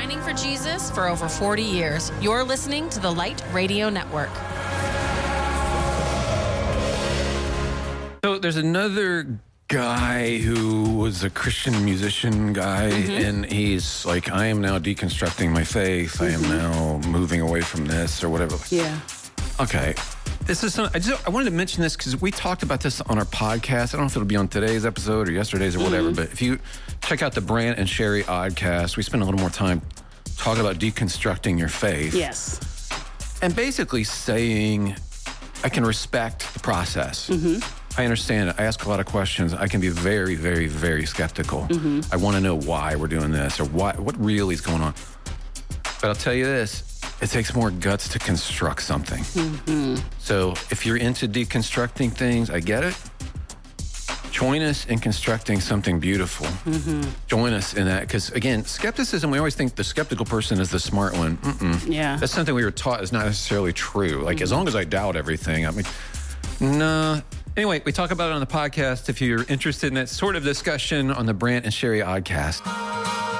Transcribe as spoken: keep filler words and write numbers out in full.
shining for Jesus for over forty years. You're listening to the Light Radio Network. So there's another guy who was a Christian musician guy, mm-hmm. and he's like, I am now deconstructing my faith. Mm-hmm. I am now moving away from this or whatever. Yeah. Okay. This is some, I just I wanted to mention this because we talked about this on our podcast. I don't know if it'll be on today's episode or yesterday's or whatever, mm-hmm. but if you check out the Brant and Sherry Oddcast, we spend a little more time talking about deconstructing your faith. Yes. And basically saying, I can respect the process. Mm-hmm. I understand it. I ask a lot of questions. I can be very, very, very skeptical. Mm-hmm. I want to know why we're doing this or why, what really is going on. But I'll tell you this, it takes more guts to construct something. Mm-hmm. So if you're into deconstructing things, I get it. Join us in constructing something beautiful. Mm-hmm. Join us in that. Because, again, skepticism, we always think the skeptical person is the smart one. Mm-mm. Yeah. That's something we were taught is not necessarily true. Like, mm-hmm. as long as I doubt everything, I mean, no. Anyway, we talk about it on the podcast if you're interested in that sort of discussion on the Brant and Sherry Oddcast.